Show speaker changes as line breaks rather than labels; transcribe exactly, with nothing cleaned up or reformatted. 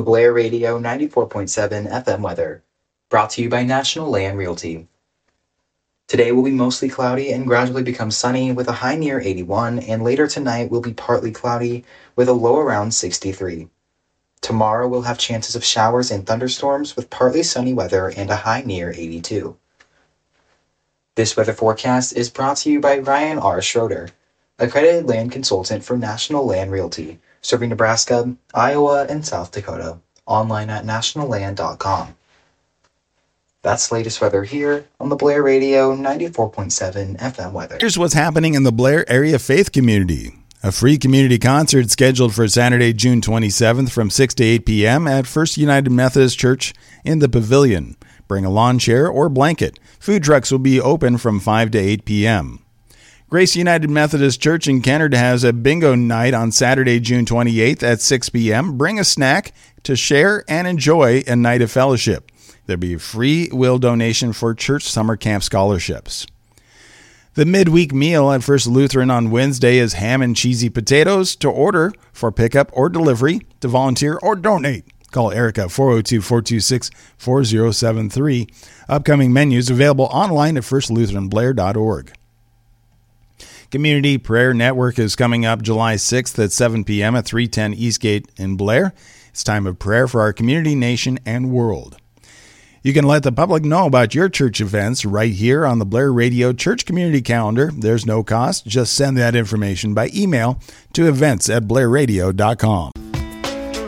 Blair Radio ninety-four point seven F M weather, brought to you by National Land Realty. Today will be mostly cloudy and gradually become sunny with a high near eighty-one, and later tonight will be partly cloudy with a low around sixty-three. Tomorrow we'll have chances of showers and thunderstorms with partly sunny weather and a high near eighty-two. This weather forecast is brought to you by Ryan R. Schroeder, accredited land consultant for National Land Realty, serving Nebraska, Iowa, and South Dakota. Online at national land dot com. That's the latest weather here on the Blair Radio ninety-four point seven F M weather.
Here's what's happening in the Blair area faith community. A free community concert scheduled for Saturday, June twenty-seventh from six to eight p.m. at First United Methodist Church in the Pavilion. Bring a lawn chair or blanket. Food trucks will be open from five to eight p.m. Grace United Methodist Church in Kennard has a bingo night on Saturday, June twenty-eighth at six p.m. Bring a snack to share and enjoy a night of fellowship. There'll be a free will donation for church summer camp scholarships. The midweek meal at First Lutheran on Wednesday is ham and cheesy potatoes. To order for pickup or delivery, to volunteer or donate, call Erica four oh two, four two six, four oh seven three. Upcoming menus available online at first lutheran blair dot org. Community Prayer Network is coming up July sixth at seven p.m. at three ten Eastgate in Blair. It's time of prayer for our community, nation, and world. You can let the public know about your church events right here on the Blair Radio Church Community Calendar. There's no cost. Just send that information by email to events at blair radio dot com.